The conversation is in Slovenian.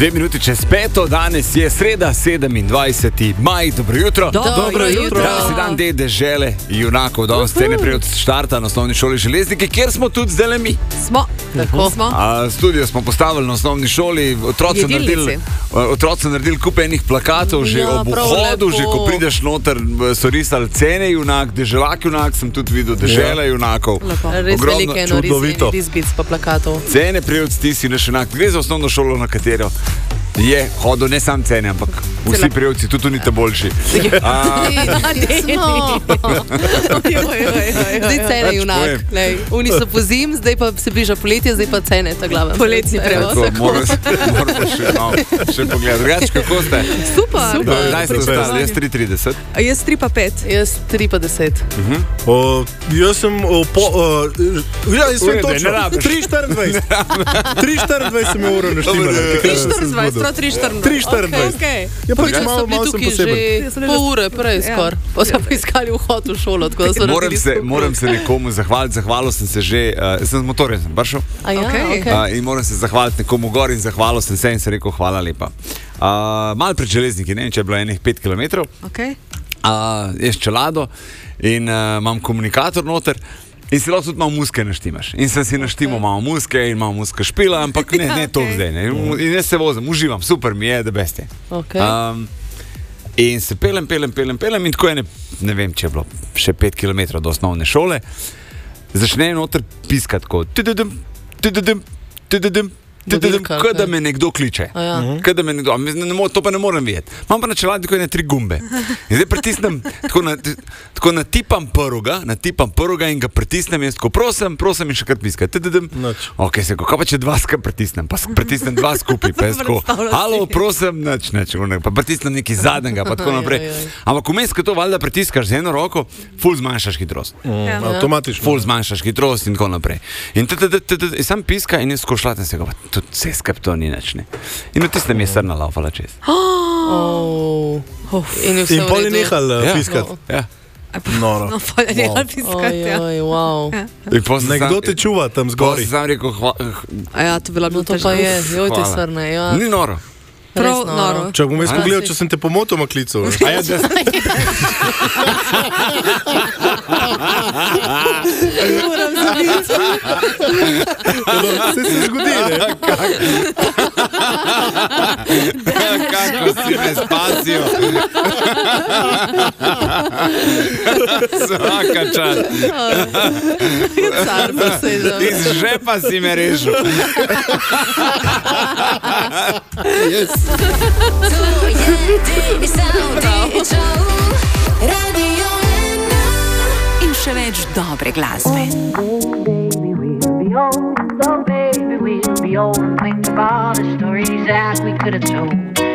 2 minuti čez 5, danes je sreda, 27. maj, dobro jutro. Dobro jutro. Danes je dan dežele, junakov, danes ste neprej od štarta na osnovni šoli Železniki, kjer smo tudi zdaj mi. Tako smo. Studio smo postavili na osnovni šoli, otroci naredili kup enih plakatov, že ob vhodu, že ko prideš noter, so risali cene junak, deželak junak, sem tudi videl dežele junakov. Res velike risbic pa plakatov. Cene prej odstisi naš junak, gre za osnovno šolo, na katero je hodil ne sam cene, ampak vsi prejevci, tudi nite boljši. Zdaj cene junak. Oni so po zim, zdaj pa se bliža poletje, zdaj pa cene, ta glava. Poletni prevoz. Moramo še pogledati. Drugače, kako ste? Super. Kdaj ste ostali? Jaz 3:30. Jaz 3 pa 5. Jaz 3 pa 10. Jaz sem jaz sem točno 3:24. 3:24 sem uro naštel. 3:24, prav 3:24. Ja, pač malo sem poseben. Pol ure prej skor. Pa so poiskali vhod v šolo. Moram se nekomu zahvaliti. Zahvalil sem se že, sem z motorjem sem prišel. In moram se zahvaliti nekomu gor in zahvalil sem se in se rekel hvala lepa. Malo pred Železniki, ne vem, če je bilo enih 5 km. Jaz čelado in imam komunikator noter. In si lahko tudi malo muske naštimaš. In sem si naštimal malo muske in malo muske špila, ampak ne to zdaj. Ne. In jaz se vozim, uživam, super mi je, da beste. In se pelem in tako je, ne vem, če je bilo še 5 km do osnovne šole, začne noter piskati kot kot da me nekdo kliče. To pa ne morem videti. Imam pa na čeladniku ene 3 gumbe. In zdaj pritisnem, tako natipam prvoga in ga pritisnem in tako prosim in še kar piska. Ok, se kako pa če 2 skupaj pritisnem, pa pritisnem 2 skupaj, pa je tako, halo, prosim, nič, pa pritisnem nekaj zadnjega, pa tako naprej. Ampak vmes, ko to valjda pritiskaš z eno roko, ful zmanjšaš hitrost. Avtomatično. Ful zmanjšaš hitrost in tako naprej. In sam piska in jaz ko šlatem se ga, tudi vse skrb to ni nič, ne. In v tistem je srna laufala čez. In pol je nehal piskati. Ja. Noro. Pol je nehal piskati, ja. Nekdo te čuva tam zgori. Sam rekel, Ja, to bila No to pa je, joj te srne, ja. ni noro. prav noro. Če bom jaz pogledal, če sem te pomotoma klical. Moram zabiti. Se zgodi, ne? Kako si me spasijo. Svaka čast. Car presežem. Iz žepa si me rešil. Yes. To je Deni Savdić Show, Radio 1 in še več dobre glasbe. So baby, we'll be old and think about the stories that we could have told.